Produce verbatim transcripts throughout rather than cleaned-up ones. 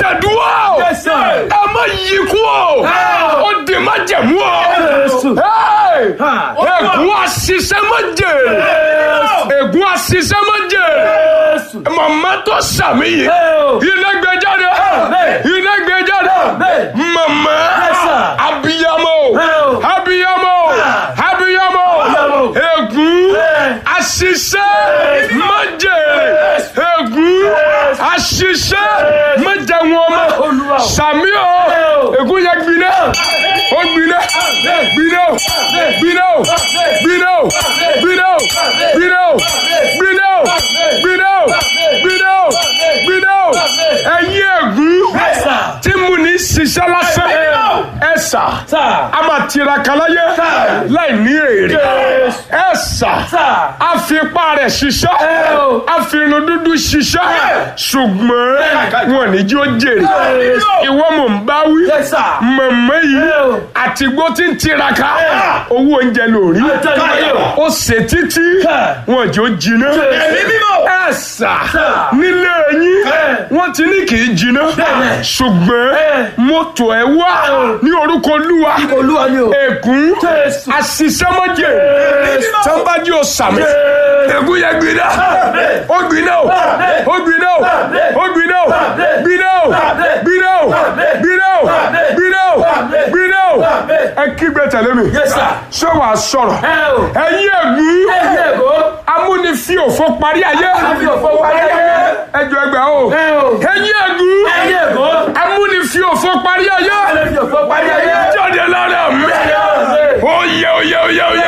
ṣàdúrà ẹ má yí kú o ó di má jẹ̀mú o ègún àṣìṣe má jèrè ègún àṣìṣe má jèrè màmá tó sàmì yìí ilé gbé jáde ilé gbé jáde màmá abiyamọ abiyamọ abiyamọ ègún àṣìṣe má jèrè ègún àṣìṣe má jẹ wọn mọ́ sàmì o ègún yẹn gbiná ó gbiná gbiná gbiná gbiná gbiná gbiná gbiná gbiná gbiná gbiná ẹ̀yin ègún tí mo ní ṣiṣẹ́ lásán ẹ̀sà a máa tiraka láyé láì ní èrè ẹ̀sà a fi ipá rẹ̀ ṣiṣẹ́ a fi irun dúdú ṣiṣẹ́ ṣùgbọ́n wọn ní jí ó jèrè ìwọ mò ń bá wí mọ̀mọ́ yìí àtìgbó tí ń tiraka owó oúnjẹ lórí ó ṣe títí wọn jẹ́ ó jiná ẹ̀sà nílé yín wọ́n ti ní kì í jiná ṣùgbọ́n mọ́tò ẹ̀ wá ní orúkọ olúwa ègún àṣìṣe mọ́jẹ̀ tọ́nbájú ọ̀sàmì ègún yẹn gbiná ó gbiná ó ó gbiná ó ó gbiná ó gbiná ó gbiná ó gbiná ó gbiná ó gbiná ó ẹ kígbe tẹ̀lé mi ṣé wàá sọ̀rọ̀ ẹ̀yin ègún amúnifí òfò parí ayé ẹjọ ẹgbẹ́ o ẹ̀yin ègún amúnifí òfò parí ayé jáde lára mi oyè oyè oyè oyè.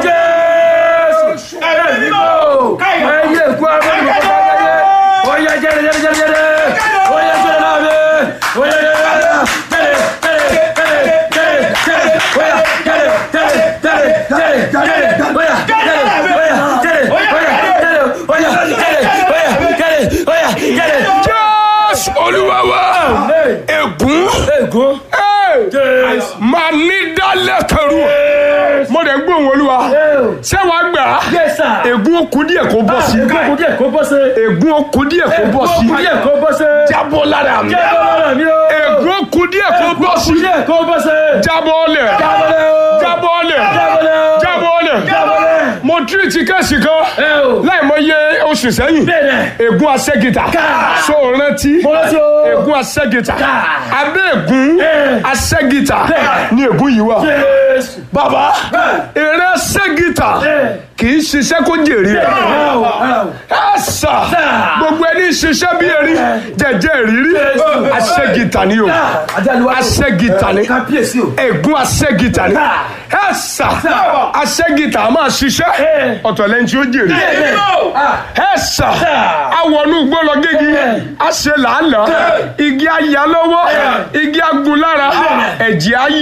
Olúwa wa ègún máa ní dálẹ̀ kẹrù mo dẹ̀ gbóhùn Olúwa ṣé wàá gbà ègún ó kù díẹ̀ kó bọ́ sí ègún ó kù díẹ̀ kó bọ́ sí jábọ́ lára mi ègún ó kù díẹ̀ kó bọ́ sí jábọ́ lẹ̀ jábọ́ lẹ̀ jábọ́ lẹ̀ mo tírìtì kẹ́sì kan láì mọ iye oṣù sẹ́yìn ègún aṣẹ́gìtà so rántí ègún aṣẹ́gìtà abẹ́ ègún aṣẹ́gìtà ní ègún yìí wà bàbá eré aṣẹ́gìtà kì í ṣiṣẹ́ kó jèrè ẹ̀ ẹ̀sà gbogbo ẹni ṣiṣẹ́ bí erin jẹ̀jẹ̀ ìrírí aṣẹ́gìtà ni o aṣẹ́gìtà ni ègún aṣẹ́gìtà ni ẹ̀sà aṣẹ́gìtà máa ṣiṣẹ́ ọ̀tọ̀ lẹ́yìn tí ó jèrè ẹ̀sà awọnú gbọ́lọ gégi a ṣe làálàá igi ayà lọ́wọ́ igi agun lára ẹ̀jẹ̀ ayé.